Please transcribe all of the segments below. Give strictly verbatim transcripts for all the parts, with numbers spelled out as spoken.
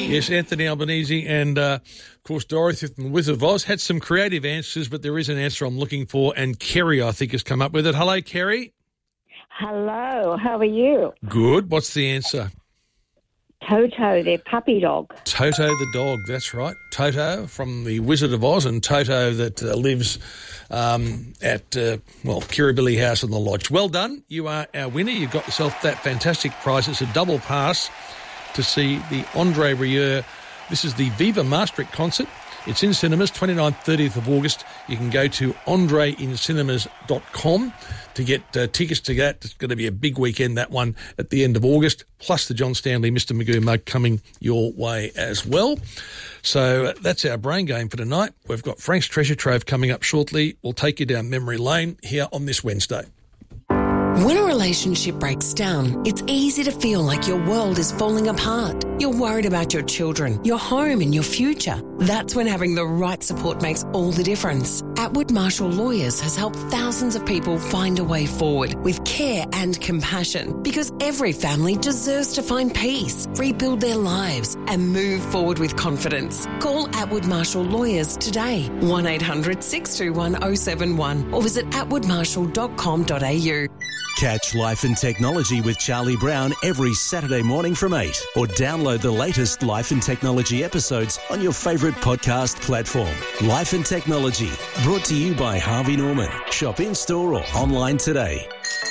Yes, Anthony Albanese and, uh, of course, Dorothy from the Wizard of Oz had some creative answers, but there is an answer I'm looking for, and Kerry, I think, has come up with it. Hello, Kerry. Hello, how are you? Good. What's the answer? Toto, their puppy dog. Toto the dog, that's right. Toto from the Wizard of Oz, and Toto that uh, lives um, at, uh, well, Kirribilli House in the Lodge. Well done. You are our winner. You've got yourself that fantastic prize. It's a double pass to see the Andre Rieu. This is the Viva Maastricht concert. It's in cinemas, twenty-ninth, thirtieth of August. You can go to andre in cinemas dot com to get uh, tickets to that. It's going to be a big weekend, that one, at the end of August, plus the John Stanley Mister Magoo mug coming your way as well. So uh, that's our brain game for tonight. We've got Frank's Treasure Trove coming up shortly. We'll take you down memory lane here on this Wednesday. When a relationship breaks down, it's easy to feel like your world is falling apart. You're worried about your children, your home and your future. That's when having the right support makes all the difference. Atwood Marshall Lawyers has helped thousands of people find a way forward with care and compassion, because every family deserves to find peace, rebuild their lives and move forward with confidence. Call Atwood Marshall Lawyers today, one eight hundred six two one oh seven one, or visit atwood marshall dot com dot a u. Catch Life and Technology with Charlie Brown every Saturday morning from eight, or download the latest Life and Technology episodes on your favourite podcast platform. Life and Technology, brought to you by Harvey Norman. Shop in-store or online today.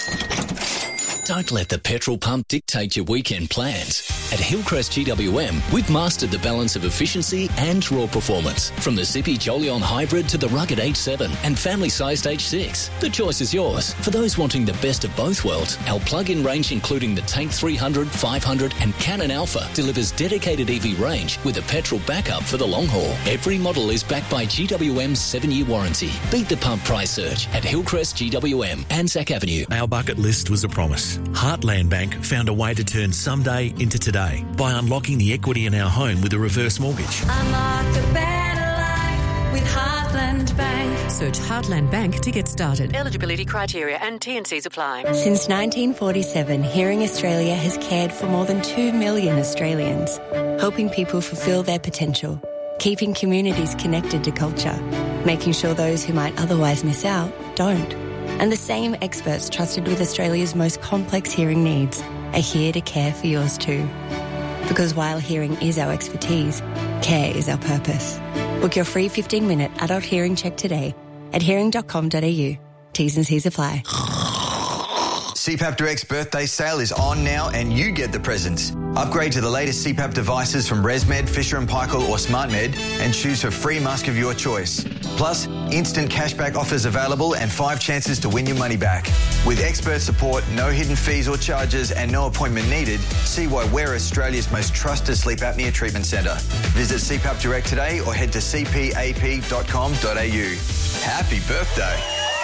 Don't let the petrol pump dictate your weekend plans. At Hillcrest G W M, we've mastered the balance of efficiency and raw performance. From the Zippy Jolion Hybrid to the rugged H seven and family-sized H six. The choice is yours. For those wanting the best of both worlds, our plug-in range, including the Tank three hundred, five hundred and Cannon Alpha, delivers dedicated E V range with a petrol backup for the long haul. Every model is backed by G W M's seven-year warranty. Beat the pump price surge at Hillcrest G W M, Anzac Avenue. Our bucket list was a promise. Heartland Bank found a way to turn someday into today by unlocking the equity in our home with a reverse mortgage. Unlock the better life with Heartland Bank. Search Heartland Bank to get started. Eligibility criteria and T and Cs apply. Since nineteen forty-seven, Hearing Australia has cared for more than two million Australians, helping people fulfil their potential, keeping communities connected to culture, making sure those who might otherwise miss out don't. And the same experts trusted with Australia's most complex hearing needs are here to care for yours too. Because while hearing is our expertise, care is our purpose. Book your free fifteen-minute adult hearing check today at hearing dot com dot a u. T's and C's apply. C PAP Direct's birthday sale is on now and you get the presents. Upgrade to the latest C PAP devices from ResMed, Fisher and Paykel or SmartMed and choose a free mask of your choice. Plus, instant cashback offers available and five chances to win your money back. With expert support, no hidden fees or charges and no appointment needed, see why we're Australia's most trusted sleep apnea treatment centre. Visit C PAP Direct today or head to c p a p dot com dot a u. Happy birthday.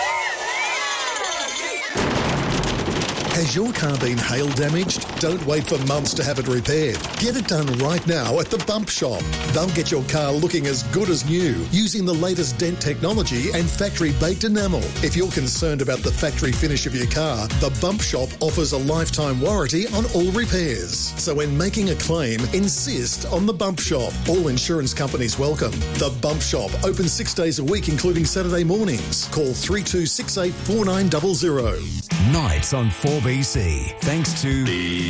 Has your car been hail damaged? Don't wait for months to have it repaired. Get it done right now at the Bump Shop. They'll get your car looking as good as new using the latest dent technology and factory-baked enamel. If you're concerned about the factory finish of your car, the Bump Shop offers a lifetime warranty on all repairs. So when making a claim, insist on the Bump Shop. All insurance companies welcome. The Bump Shop, open six days a week, including Saturday mornings. Call three two six eight four nine zero zero. Nights on four B C, thanks to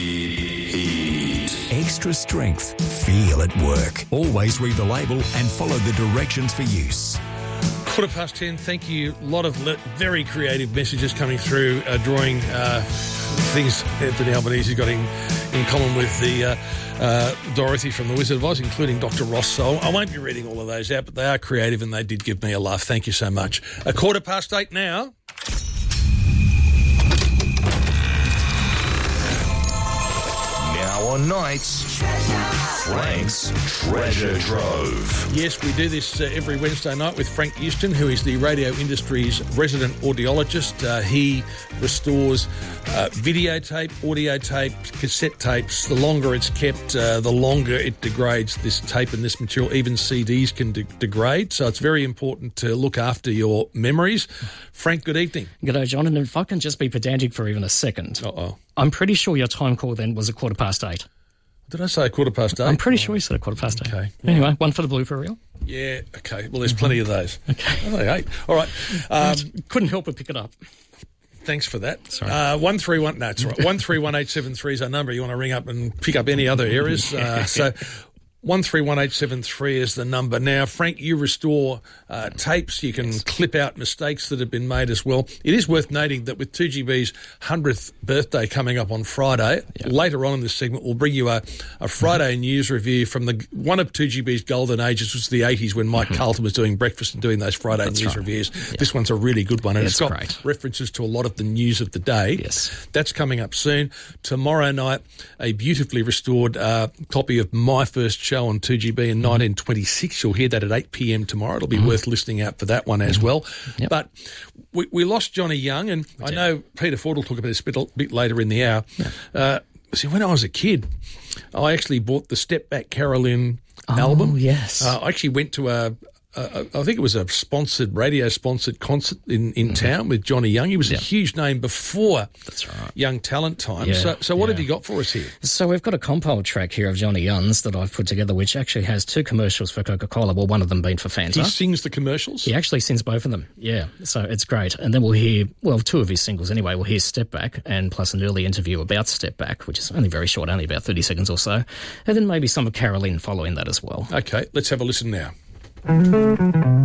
Extra Strength. Feel at work. Always read the label and follow the directions for use. Quarter past ten, thank you. A lot of le- very creative messages coming through, uh, drawing uh, things Anthony Albanese got in, in common with the uh, uh, Dorothy from the Wizard of Oz, including Doctor Ross. So I won't be reading all of those out, but they are creative and they did give me a laugh. Thank you so much. A quarter past eight now. Now on nights, Frank's Treasure Trove. Yes, we do this uh, every Wednesday night with Frank Houston, who is the radio industry's resident audiologist. Uh, he restores uh, videotape, audio tape, cassette tapes. The longer it's kept, uh, the longer it degrades, this tape and this material. Even C Ds can de- degrade, so it's very important to look after your memories. Frank, good evening. G'day, John, and if I can just be pedantic for even a second. Uh-oh. I'm pretty sure your time call then was a quarter past eight. Did I say a quarter past eight? I'm pretty sure you said a quarter past eight. Okay. Anyway, one for the blue for real. Yeah, okay. Well, there's plenty of those. Okay. Oh, eight. All right. Um, Couldn't help but pick it up. Thanks for that. Sorry. Uh, one three one. No, it's all right. One three one eight seven three is our number. You want to ring up and pick up any other areas. Uh, so. one three one eight seven three is the number. Now, Frank, you restore uh, tapes. You can yes. clip out mistakes that have been made as well. It is worth noting that with two G B's hundredth birthday coming up on Friday, yep. later on in this segment, we'll bring you a, a Friday mm-hmm. news review from the one of two G B's golden ages, which was the eighties when Mike mm-hmm. Carlton was doing breakfast and doing those Friday That's news right. reviews. Yeah. This one's a really good one, and it's, it's got great. references to a lot of the news of the day. Yes. That's coming up soon. Tomorrow night, a beautifully restored uh, copy of My First Show on two G B in nineteen twenty-six. You'll hear that at eight p.m. tomorrow. It'll be mm. worth listening out for that one as well. Yep. But we, we lost Johnny Young, and we I did. know Peter Ford will talk about this a bit, bit later in the hour. Yeah. Uh, see, when I was a kid, I actually bought the Step Back Carolyn oh, album. yes. Uh, I actually went to a... Uh, I think it was a sponsored, radio-sponsored concert in, in mm-hmm. town with Johnny Young. He was yeah. a huge name before That's right. Young Talent time. Yeah, so so what yeah. have you got for us here? So we've got a compile track here of Johnny Young's that I've put together, which actually has two commercials for Coca-Cola, well, one of them being for Fanta. He sings the commercials? He actually sings both of them, yeah. So it's great. And then we'll hear, well, two of his singles anyway. We'll hear Step Back and plus an early interview about Step Back, which is only very short, only about thirty seconds or so. And then maybe some of Carolyn following that as well. Okay, let's have a listen now.